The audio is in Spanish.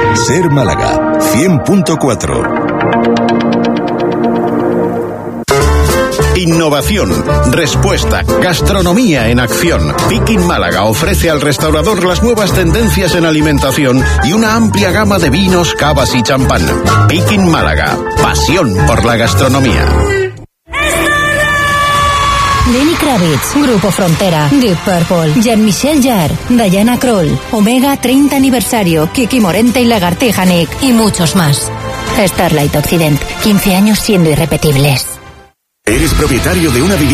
Ser Málaga, 100.4. Innovación, respuesta, gastronomía en acción. Picking Málaga ofrece al restaurador las nuevas tendencias en alimentación y una amplia gama de vinos, cavas y champán. Picking Málaga, pasión por la gastronomía. Lenny Kravitz, Grupo Frontera, Deep Purple, Jean-Michel Jarre, Diana Krall, Omega 30 aniversario, Kiki Morente y Lagartija Nick y muchos más. Starlight Occident, 15 años siendo irrepetibles. ¿Eres propietario de una vivienda?